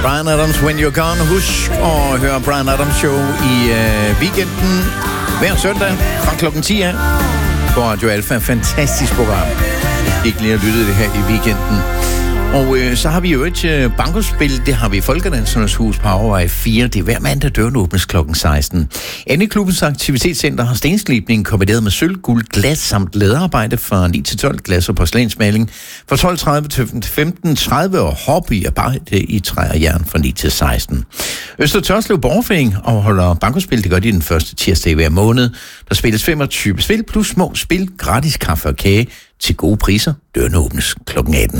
Bryan Adams, When You're Gone. Husk at høre Bryan Adams show i weekenden hver søndag fra klokken 10 af på Radio Alfa. Fantastisk program. Ikke lige at lytte det her i weekenden. Og så har vi jo et bankospil. Det har vi i Folkedansernes Hus på Aarhusvej 4. Det er hver mandag, døren åbnes klokken 16. Inde i klubbens aktivitetscenter har stenslibning kombineret med sølv, guld, glas samt læderarbejde fra 9 til 12, glas og porcelænsmaling fra 12.30 til 15.30 og hobbyarbejde i træ og jern fra 9 til 16. Øster Tørslev Borgerforening afholder bankospil. Det gør de den første tirsdag i hver måned. Der spilles 25 spil plus små spil, gratis kaffe og kage til gode priser. Døren åbnes klokken 18.